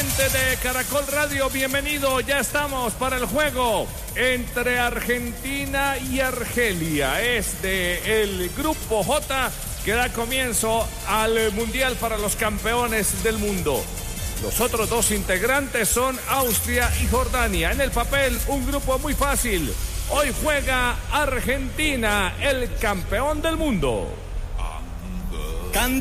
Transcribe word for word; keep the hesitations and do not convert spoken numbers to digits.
oyente de Caracol Radio, bienvenido. Ya estamos para el juego entre Argentina y Argelia. Es de el Grupo J que da comienzo al Mundial para los campeones del mundo. Los otros dos integrantes son Austria y Jordania. En el papel, un grupo muy fácil. Hoy juega Argentina, el campeón del mundo. Canta